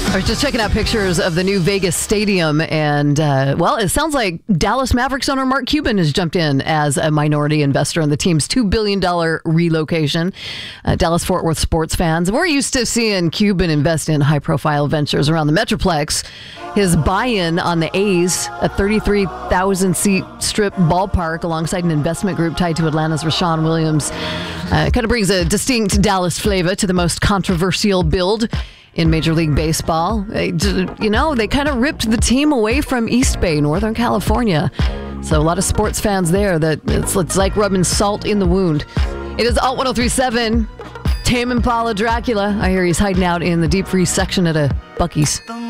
I was just checking out pictures of the new Vegas stadium, and, it sounds like Dallas Mavericks owner Mark Cuban has jumped in as a minority investor in the team's $2 billion relocation. Dallas-Fort Worth sports fans, we're used to seeing Cuban invest in high-profile ventures around the Metroplex. His buy-in on the A's, a 33,000-seat strip ballpark alongside an investment group tied to Atlanta's Rashawn Williams, kind of brings a distinct Dallas flavor to the most controversial build in Major League Baseball. They kind of ripped the team away from East Bay, Northern California. So a lot of sports fans there that it's like rubbing salt in the wound. It is Alt 1037. Tame Impala Dracula. I hear he's hiding out in the deep freeze section at a Buc-ee's.